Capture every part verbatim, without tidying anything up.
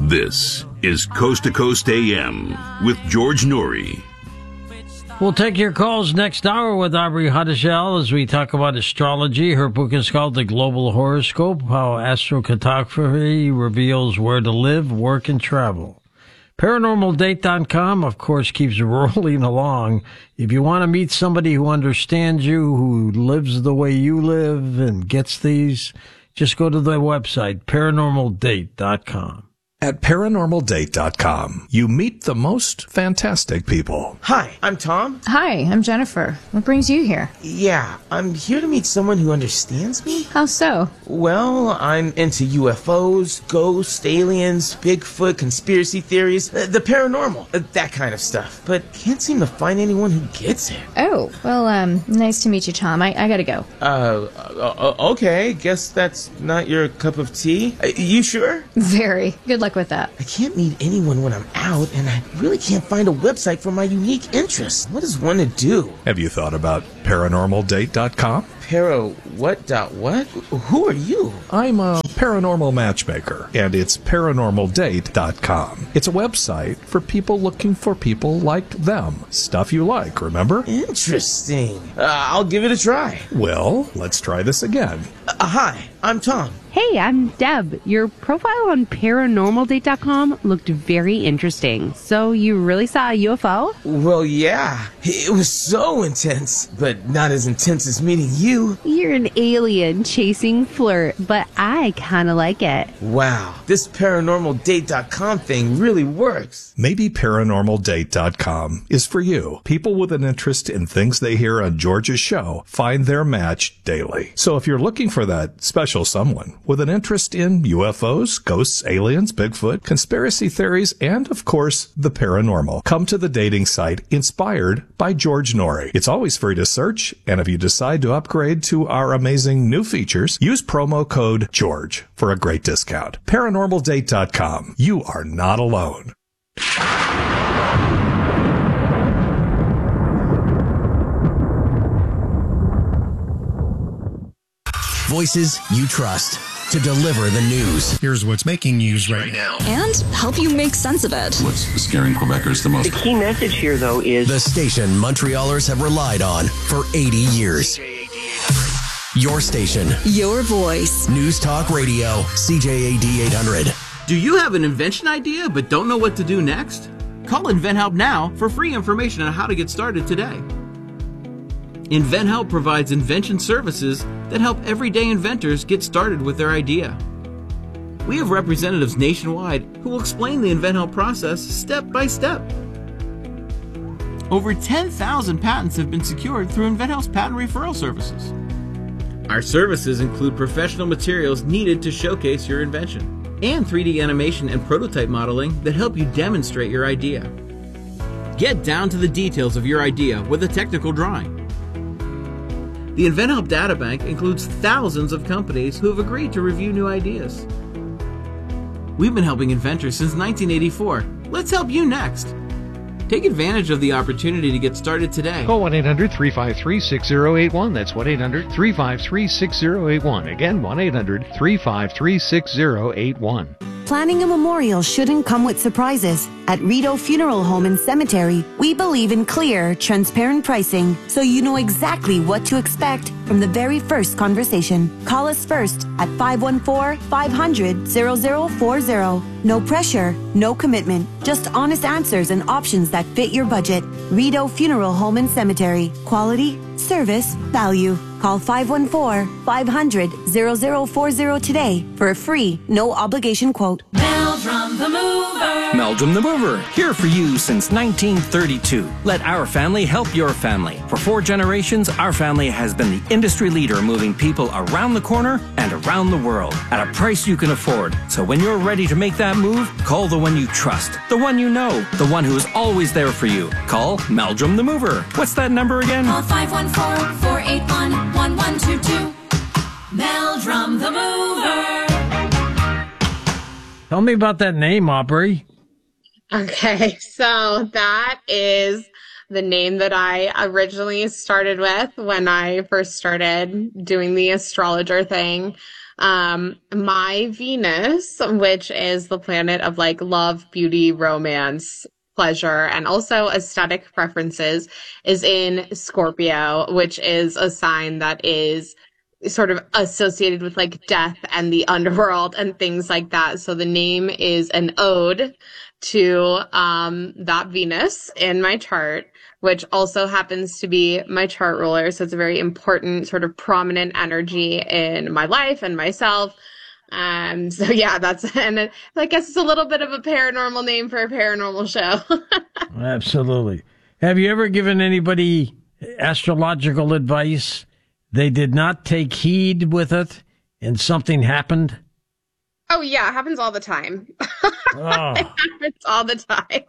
This is Coast to Coast A M with George Noory. We'll take your calls next hour with Aubrey Hadashel as we talk about astrology. Her book is called The Global Horoscope, How Astrocartography Reveals Where to Live, Work, and Travel. Paranormal Date dot com, of course, keeps rolling along. If you want to meet somebody who understands you, who lives the way you live and gets these, just go to the website, Paranormal Date dot com. At Paranormal Date dot com, you meet the most fantastic people. Hi, I'm Tom. Hi, I'm Jennifer. What brings you here? Yeah, I'm here to meet someone who understands me. How so? Well, I'm into U F Os, ghosts, aliens, Bigfoot, conspiracy theories, uh, the paranormal, uh, that kind of stuff. But can't seem to find anyone who gets it. Oh, well, um, nice to meet you, Tom. I, I gotta go. Uh, uh, okay, guess that's not your cup of tea. Uh, you sure? Very. Good luck with that. I can't meet anyone when I'm out, and I really can't find a website for my unique interests. What is one to do? Have you thought about Paranormal Date dot com? Para what dot what? Who are you? I'm a paranormal matchmaker, and it's Paranormal Date dot com. It's a website for people looking for people like them. Stuff you like, remember? Interesting. Uh, I'll give it a try. Well, let's try this again. Uh, hi, I'm Tom. Hey, I'm Deb. Your profile on Paranormal Date dot com looked very interesting. So you really saw a U F O? Well, yeah. It was so intense, but not as intense as meeting you. You're an alien chasing flirt, but I kind of like it. Wow, this Paranormal Date dot com thing really works. Maybe Paranormal Date dot com is for you. People with an interest in things they hear on George's show find their match daily. So if you're looking for that special someone with an interest in U F Os, ghosts, aliens, Bigfoot, conspiracy theories, and, of course, the paranormal, come to the dating site inspired by George Noory. It's always free to search, and if you decide to upgrade to our amazing new features, use promo code GEORGE for a great discount. Paranormal Date dot com. You are not alone. Voices you trust to deliver the news. Here's what's making news right now. And help you make sense of it. What's scaring Quebecers the most? The key message here, though, is the station Montrealers have relied on for eighty years. Your station. Your voice. News Talk Radio, C J A D eight hundred. Do you have an invention idea but don't know what to do next? Call InventHelp now for free information on how to get started today. InventHelp provides invention services that help everyday inventors get started with their idea. We have representatives nationwide who will explain the InventHelp process step by step. Over ten thousand patents have been secured through InventHelp's patent referral services. Our services include professional materials needed to showcase your invention, and three D animation and prototype modeling that help you demonstrate your idea. Get down to the details of your idea with a technical drawing. The InventHelp Databank includes thousands of companies who have agreed to review new ideas. We've been helping inventors since nineteen eighty-four. Let's help you next. Take advantage of the opportunity to get started today. Call one eight hundred three five three six zero eight one. That's one eight hundred three five three six zero eight one. Again, one eight hundred three five three six zero eight one. Planning a memorial shouldn't come with surprises. At Rideau Funeral Home and Cemetery, we believe in clear, transparent pricing, so you know exactly what to expect from the very first conversation. Call us first at five one four, five hundred, zero zero four zero. No pressure, no commitment, just honest answers and options that fit your budget. Rideau Funeral Home and Cemetery. Quality, service, value. Call five one four, five hundred, zero zero four zero today for a free, no obligation quote. Meldrum the Mover. Meldrum the Mover, here for you since nineteen thirty-two. Let our family help your family. For four generations, our family has been the industry leader moving people around the corner and around the world at a price you can afford. So when you're ready to make that move, call the one you trust, the one you know, the one who is always there for you. Call Meldrum the Mover. What's that number again? Call five one four, four eight one, one one two two. Meldrum the Mover. Tell me about that name, Aubrey. Okay, so that is the name that I originally started with when I first started doing the astrologer thing. Um, my Venus, which is the planet of like love, beauty, romance, pleasure, and also aesthetic preferences, is in Scorpio, which is a sign that is sort of associated with like death and the underworld and things like that. So the name is an ode to um, that Venus in my chart, which also happens to be my chart ruler. So it's a very important sort of prominent energy in my life and myself. Um, so yeah, that's, and it, I guess it's a little bit of a paranormal name for a paranormal show. Absolutely. Have you ever given anybody astrological advice? They did not take heed with it and something happened? Oh yeah, it happens all the time. Oh. It happens all the time.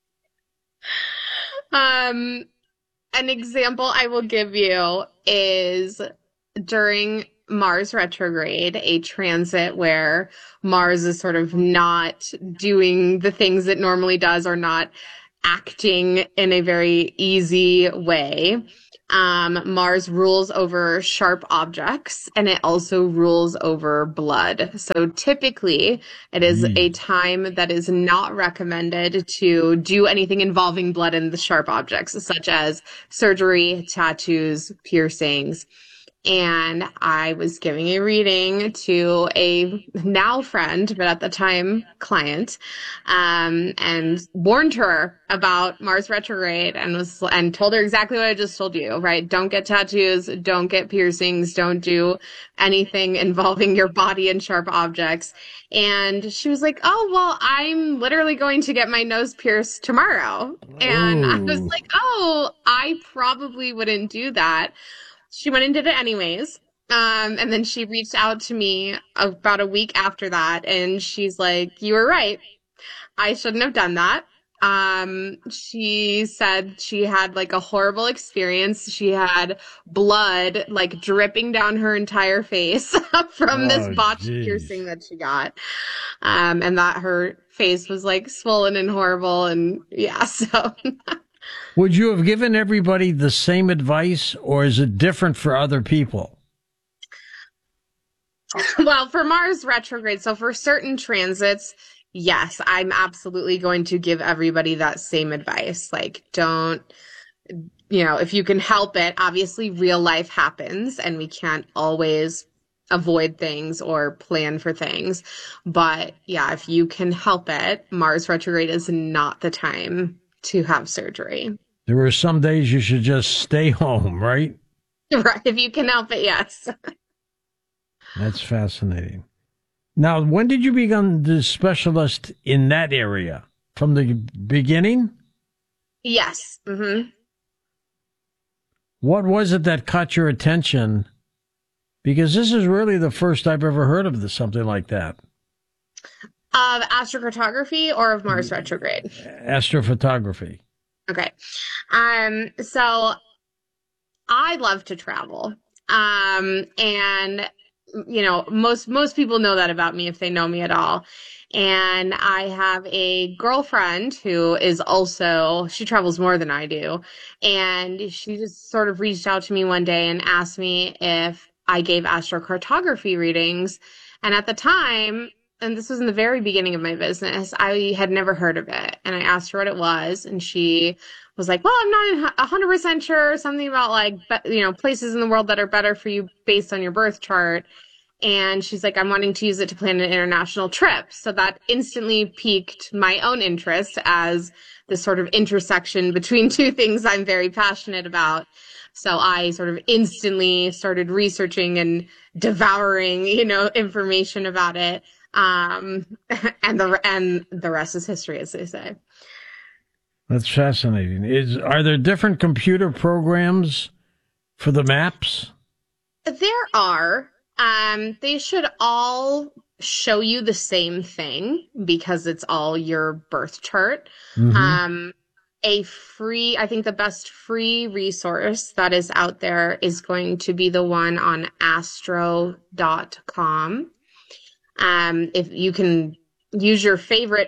um, an example I will give you is during Mars retrograde, a transit where Mars is sort of not doing the things it normally does or not acting in a very easy way. Um, Mars rules over sharp objects, and it also rules over blood. So typically, it is mm. a time that is not recommended to do anything involving blood and the sharp objects, such as surgery, tattoos, piercings. And I was giving a reading to a now friend, but at the time client, um, and warned her about Mars retrograde and was, and told her exactly what I just told you, right? Don't get tattoos, don't get piercings, don't do anything involving your body and sharp objects. And she was like, oh, well, I'm literally going to get my nose pierced tomorrow. And Ooh. I was like, oh, I probably wouldn't do that. She went and did it anyways. Um, and then she reached out to me about a week after that, and she's like, you were right. I shouldn't have done that. Um, she said she had like a horrible experience. She had blood like dripping down her entire face from oh, this botched geez. piercing that she got. Um, and that her face was like swollen and horrible. And yeah, so... Would you have given everybody the same advice, or is it different for other people? Well, for Mars retrograde, so for certain transits, yes, I'm absolutely going to give everybody that same advice. Like, don't, you know, if you can help it, obviously real life happens and we can't always avoid things or plan for things. But yeah, if you can help it, Mars retrograde is not the time to have surgery. There are some days you should just stay home, right? Right, if you can help it, yes. That's fascinating. Now, when did you become the specialist in that area? From the beginning? Yes. Mm-hmm. What was it that caught your attention? Because this is really the first I've ever heard of this, something like that. Of astrocartography or of Mars retrograde? Astrophotography. Okay. Um, so I love to travel. Um, and, you know, most, most people know that about me if they know me at all. And I have a girlfriend who is also, she travels more than I do. And she just sort of reached out to me one day and asked me if I gave astrocartography readings. And at the time, and this was in the very beginning of my business, I had never heard of it. And I asked her what it was. And she was like, well, I'm not one hundred percent sure. Something about like, you know, places in the world that are better for you based on your birth chart. And she's like, I'm wanting to use it to plan an international trip. So that instantly piqued my own interest as this sort of intersection between two things I'm very passionate about. So I sort of instantly started researching and devouring, you know, information about it. Um, and the, and the rest is history, as they say. That's fascinating. Is, are there different computer programs for the maps? There are. Um, they should all show you the same thing because it's all your birth chart. Mm-hmm. Um, a free, I think the best free resource that is out there is going to be the one on astro dot com. Um, if you can use your favorite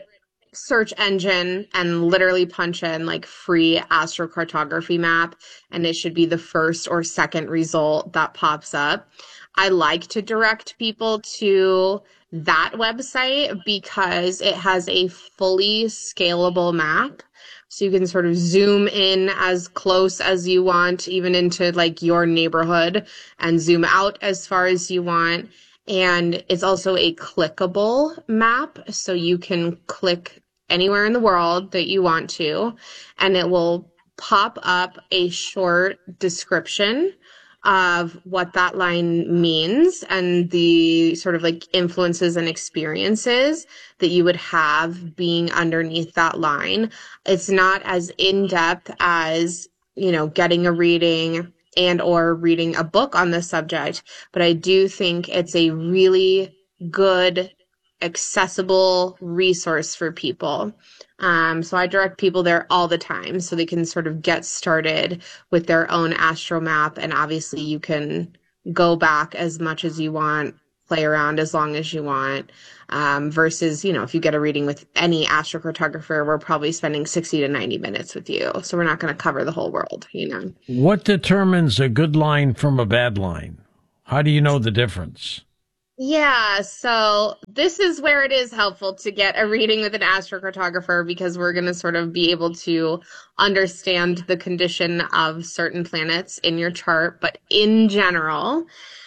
search engine and literally punch in like free astrocartography map, and it should be the first or second result that pops up. I like to direct people to that website because it has a fully scalable map. So you can sort of zoom in as close as you want, even into like your neighborhood, and zoom out as far as you want. And it's also a clickable map, so you can click anywhere in the world that you want to, and it will pop up a short description of what that line means and the sort of like influences and experiences that you would have being underneath that line. It's not as in-depth as, you know, getting a reading and or reading a book on the subject, but I do think it's a really good, accessible resource for people. Um, so I direct people there all the time so they can sort of get started with their own astro map, and obviously you can go back as much as you want, play around as long as you want, um, versus, you know, if you get a reading with any astrocartographer, we're probably spending sixty to ninety minutes with you. So we're not going to cover the whole world, you know. What determines a good line from a bad line? How do you know the difference? Yeah, so this is where it is helpful to get a reading with an astrocartographer, because we're going to sort of be able to understand the condition of certain planets in your chart. But in general,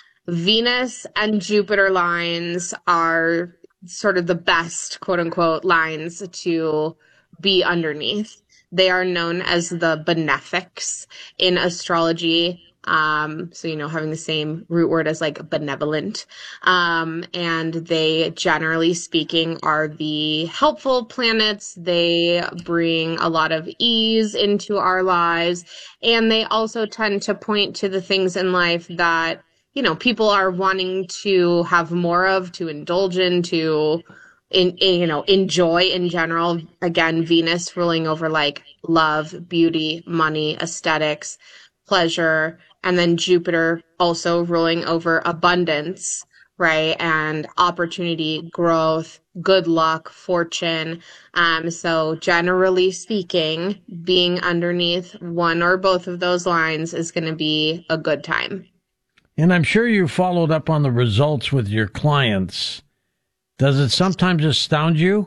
Venus and Jupiter lines are sort of the best, quote unquote, lines to be underneath. They are known as the benefics in astrology. Um, so, you know, having the same root word as like benevolent. Um, and they, generally speaking, are the helpful planets. They bring a lot of ease into our lives. And they also tend to point to the things in life that, you know, people are wanting to have more of, to indulge in, to, in, in, you know, enjoy in general. Again, Venus ruling over like love, beauty, money, aesthetics, pleasure. And then Jupiter also ruling over abundance, right? And opportunity, growth, good luck, fortune. Um, so generally speaking, being underneath one or both of those lines is going to be a good time. And I'm sure you followed up on the results with your clients. Does it sometimes astound you?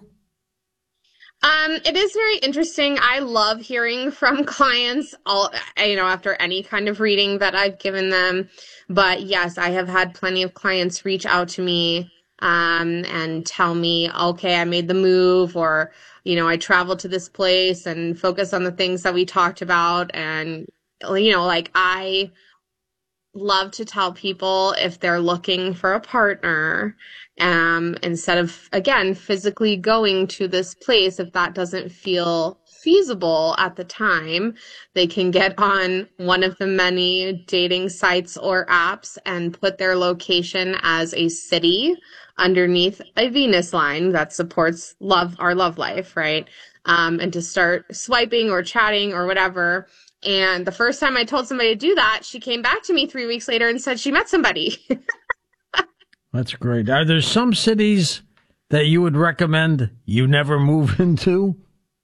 Um, it is very interesting. I love hearing from clients all, you know, after any kind of reading that I've given them. But yes, I have had plenty of clients reach out to me, um, and tell me, okay, I made the move, or, you know, I traveled to this place and focus on the things that we talked about. And, you know, like I love to tell people if they're looking for a partner, um, instead of, again, physically going to this place, if that doesn't feel feasible at the time, they can get on one of the many dating sites or apps and put their location as a city underneath a Venus line that supports love, our love life, right? Um, and to start swiping or chatting or whatever. And the first time I told somebody to do that, she came back to me three weeks later and said she met somebody. That's great. Are there some cities that you would recommend you never move into?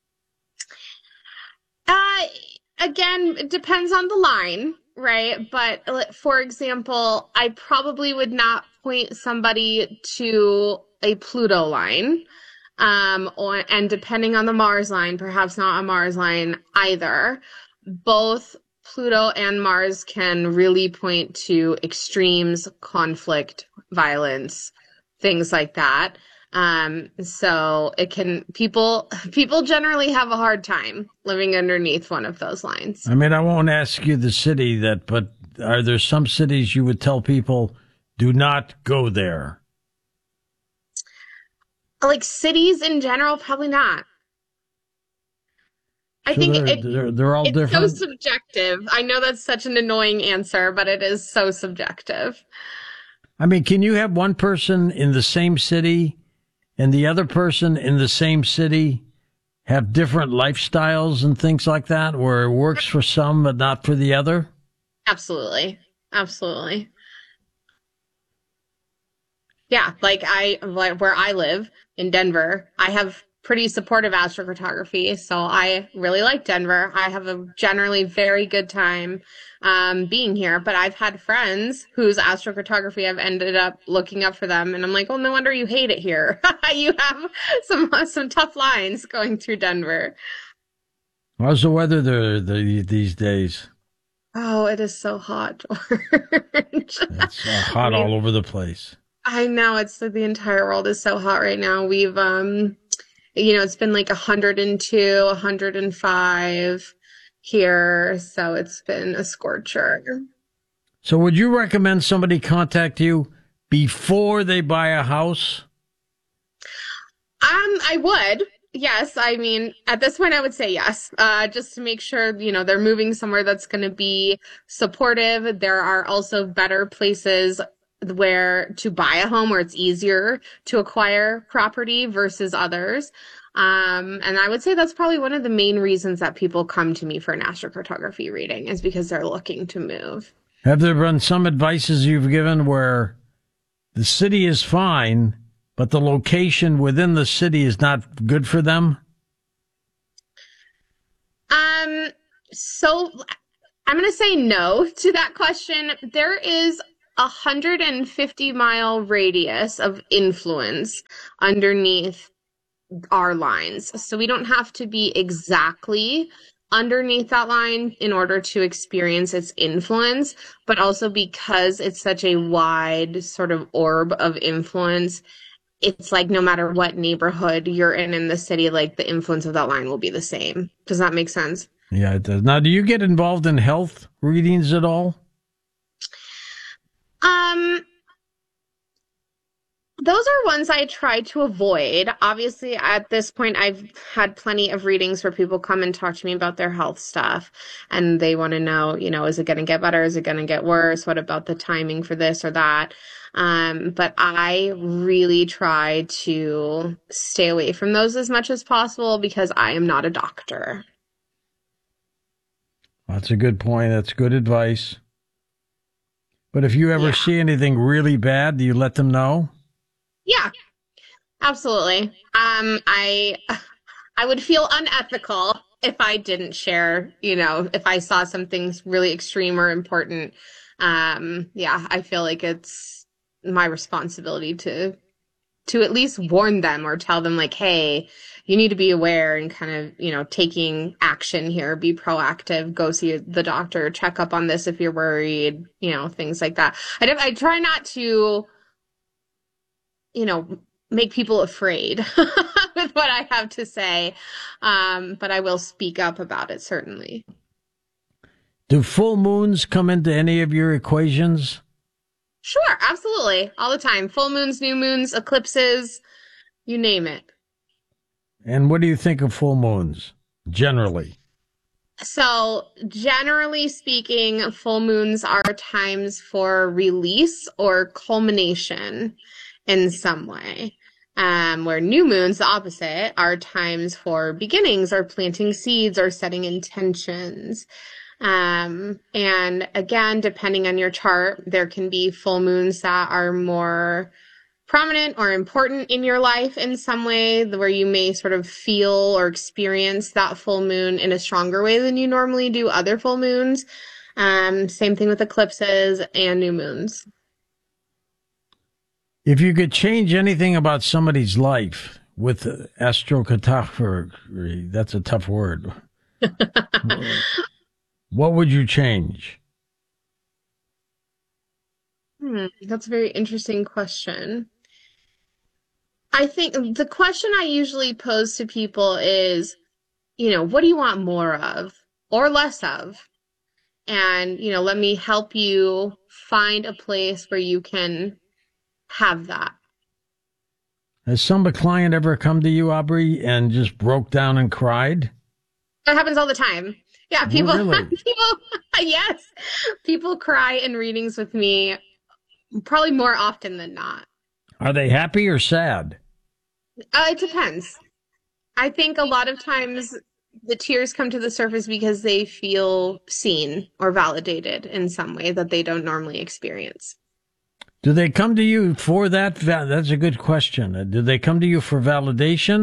Uh, again, it depends on the line, right? But for example, I probably would not point somebody to a Pluto line. Um, or, and depending on the Mars line, perhaps not a Mars line either. Both Pluto and Mars can really point to extremes, conflict, violence, things like that. Um, so it can, people, people generally have a hard time living underneath one of those lines. I mean, I won't ask you the city that, but are there some cities you would tell people do not go there? Like cities in general, probably not. I so think they're, it, they're, they're all it's different. so subjective. I know that's such an annoying answer, but it is so subjective. I mean, can you have one person in the same city and the other person in the same city have different lifestyles and things like that, where it works for some but not for the other? Absolutely. Absolutely. Yeah, like I, like where I live in Denver, I have pretty supportive astrocartography. So I really like Denver. I have a generally very good time um, being here, but I've had friends whose astrocartography I've ended up looking up for them. And I'm like, well, no wonder you hate it here. You have some, some tough lines going through Denver. How's the weather there the, these days? Oh, it is so hot, George. It's uh, hot all over the place. I know. It's like the entire world is so hot right now. We've, um, you know, it's been like one hundred two, one hundred five here. So it's been a scorcher. So would you recommend somebody contact you before they buy a house? Um, I would. Yes. I mean, at this point, I would say yes, uh, just to make sure, you know, they're moving somewhere that's going to be supportive. There are also better places where to buy a home where it's easier to acquire property versus others. Um, and I would say that's probably one of the main reasons that people come to me for an astrocartography reading is because they're looking to move. Have there been some advices you've given where the city is fine, but the location within the city is not good for them? Um, so I'm going to say no to that question. There is a one hundred fifty mile radius of influence underneath our lines. So we don't have to be exactly underneath that line in order to experience its influence, but also because it's such a wide sort of orb of influence, it's like no matter what neighborhood you're in in the city, like the influence of that line will be the same. Does that make sense? Yeah, it does. Now, do you get involved in health readings at all? Um, those are ones I try to avoid. Obviously, at this point, I've had plenty of readings where people come and talk to me about their health stuff, and they want to know, you know, is it going to get better? Is it going to get worse? What about the timing for this or that? Um, but I really try to stay away from those as much as possible because I am not a doctor. That's a good point. That's good advice. But if you ever yeah. see anything really bad, do you let them know? Yeah, absolutely. Um, I I would feel unethical if I didn't share, you know, if I saw something really extreme or important. Um, yeah, I feel like it's my responsibility to to at least warn them or tell them like, hey, you need to be aware and kind of, you know, taking action here, be proactive, go see the doctor, check up on this if you're worried, you know, things like that. I, I try not to, you know, make people afraid with what I have to say, um, but I will speak up about it, certainly. Do full moons come into any of your equations? Sure, absolutely. All the time. Full moons, new moons, eclipses, you name it. And what do you think of full moons, generally? So, generally speaking, full moons are times for release or culmination in some way. Um, where new moons, the opposite, are times for beginnings or planting seeds or setting intentions. Um, and again, depending on your chart, there can be full moons that are more prominent or important in your life in some way, where you may sort of feel or experience that full moon in a stronger way than you normally do other full moons. Um, same thing with eclipses and new moons. If you could change anything about somebody's life with astrocartography, that's a tough word. What would you change? Hmm, that's a very interesting question. I think the question I usually pose to people is, you know, what do you want more of or less of? And, you know, let me help you find a place where you can have that. Has some client ever come to you, Aubrey, and just broke down and cried? That happens all the time. Yeah, people, really? people, yes, people cry in readings with me probably more often than not. Are they happy or sad? Uh, it depends. I think a lot of times the tears come to the surface because they feel seen or validated in some way that they don't normally experience. Do they come to you for that? That's a good question. Do they come to you for validation,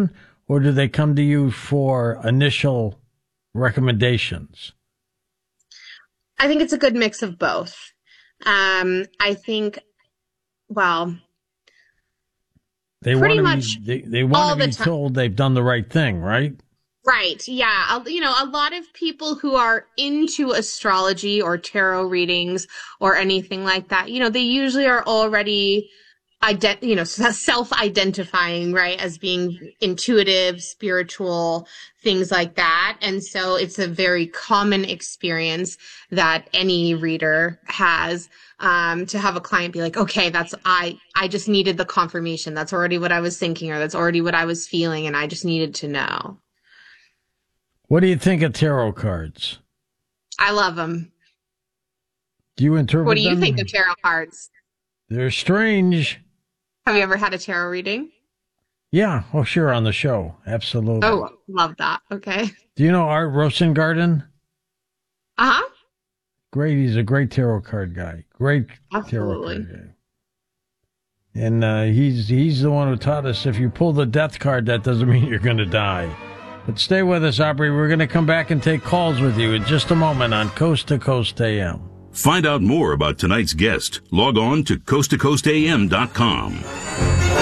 or do they come to you for initial recommendations? I think it's a good mix of both. Um, I think, well, they pretty want much to be, they, they want to be told they've done the right thing, right? Right. Yeah. You know, a lot of people who are into astrology or tarot readings or anything like that, you know, they usually are already, ident- you know, self-identifying, right, as being intuitive, spiritual, things like that. And so it's a very common experience that any reader has, um, to have a client be like, okay, that's, I, I just needed the confirmation. That's already what I was thinking, or that's already what I was feeling. And I just needed to know. What do you think of tarot cards? I love them. Do you interpret them? What do you them? think of tarot cards? They're strange. Have you ever had a tarot reading? Yeah. Oh, sure. On the show. Absolutely. Oh, love that. Okay. Do you know Art Rosengarten? Uh-huh. Great. He's a great tarot card guy. Great Absolutely. tarot card guy. And uh, he's, he's the one who taught us if you pull the death card, that doesn't mean you're going to die. But stay with us, Aubrey. We're going to come back and take calls with you in just a moment on Coast to Coast A M. Find out more about tonight's guest. Log on to coast to coast a m dot com.